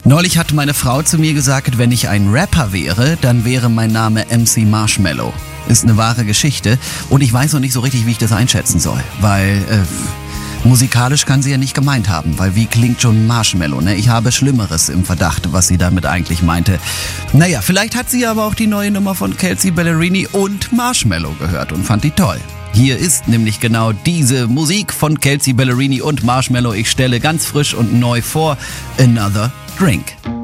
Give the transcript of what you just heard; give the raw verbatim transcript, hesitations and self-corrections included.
Neulich hat meine Frau zu mir gesagt, wenn ich ein Rapper wäre, dann wäre mein Name M C Marshmello. Ist eine wahre Geschichte und ich weiß noch nicht so richtig, wie ich das einschätzen soll, weil äh, musikalisch kann sie ja nicht gemeint haben, weil wie klingt schon Marshmello, ne? Ich habe Schlimmeres im Verdacht, was sie damit eigentlich meinte. Naja, vielleicht hat sie aber auch die neue Nummer von Kelsea Ballerini und Marshmello gehört und fand die toll. Hier ist nämlich genau diese Musik von Kelsea Ballerini und Marshmello. Ich stelle ganz frisch und neu vor, Another Drink.